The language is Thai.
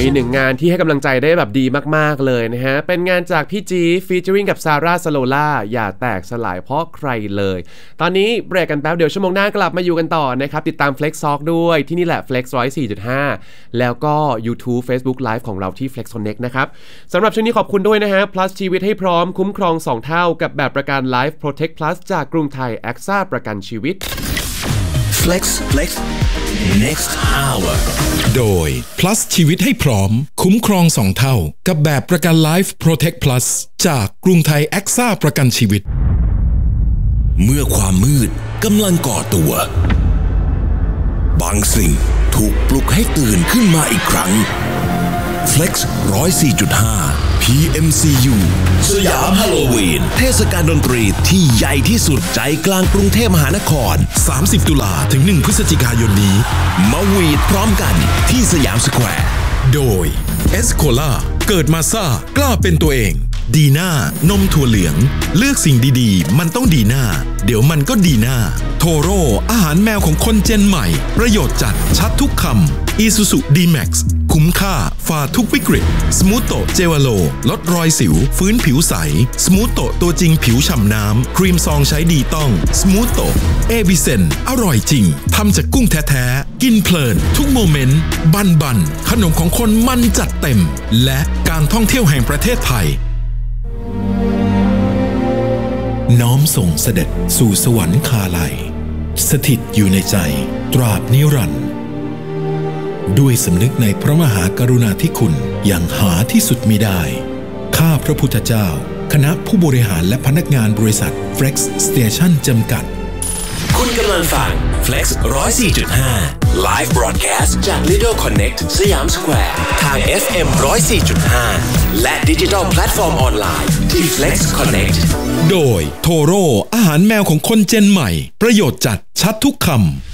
มีหนึ่งงานที่ให้กำลังใจได้แบบดีมากๆเลยนะฮะเป็นงานจากพี่จีฟีเจอริงกับซาร่าสโลล่าอย่าแตกสลายเพราะใครเลยตอนนี้เบรกกันแป๊บเดี๋ยวชั่วโมงหน้ากลับมาอยู่กันต่อนะครับติดตาม Flex Talk ด้วยที่นี่แหละ Flex 104.5 แล้วก็ YouTube Facebook Live ของเราที่ Flex Connect นะครับสำหรับช่วงนี้ขอบคุณด้วยนะฮะ Plus ชีวิตให้พร้อมคุ้มครอง2เท่ากับแบบประกัน Life Protect Plus จากกรุงไทย AXA ประกันชีวิต Flex Next Hour โดย Plus ชีวิตให้พร้อมคุ้มครอง2เท่ากับแบบประกัน Life Protect Plus จากกรุงไทย AXA ประกันชีวิตเมื่อความมืดกำลังก่อตัวบางสิ่งถูกปลุกให้ตื่นขึ้นมาอีกครั้ง Flex 104.5 PMCU สยามฮาโลวีนเทศกาลดนตรีที่ใหญ่ที่สุดใจกลางกรุงเทพมหานคร 30 ตุลาถึง 1 พฤศจิกายนนี้มาวีดพร้อมกันที่สยามสแควร์โดยเอสโคล่าเกิดมาซ่ากล้าเป็นตัวเองดีน่านมถั่วเหลืองเลือกสิ่งดีๆมันต้องดีน่าเดี๋ยวมันก็ดีน่าโทโร่อาหารแมวของคนเจนใหม่ประโยชน์จัดชัดทุกคำอีซูซูดีแม็กซ์คุ้มค่าฝ่าทุกวิกฤตสมูทโตเจวาโลลดรอยสิวฟื้นผิวใสสมูทโตตัวจริงผิวฉ่ำน้ำครีมซองใช้ดีต้องสมูทโตเอวิเซนอร่อยจริงทำจากกุ้งแท้ๆกินเพลินทุกโมเมนต์บันขนมของคนมันจัดเต็มและการท่องเที่ยวแห่งประเทศไทยน้อมส่งเสด็จสู่สวรรคาลัยสถิตอยู่ในใจตราบนิรันดร์ด้วยสำนึกในพระมหากรุณาธิคุณอย่างหาที่สุดมิได้ข้าพระพุทธเจ้าคณะผู้บริหารและพนักงานบริษัท Flex Station จำกัดคุณกำลังฟัง Flex 104.5 Live Broadcast จาก Lidl Connect สยามสแควร์ทาง FM 104.5 และดิจิทัลแพลตฟอร์มออนไลน์ที่ Flex Connect โดยโทโร่อาหารแมวของคนเจนใหม่ประโยชน์จัดชัดทุกคำ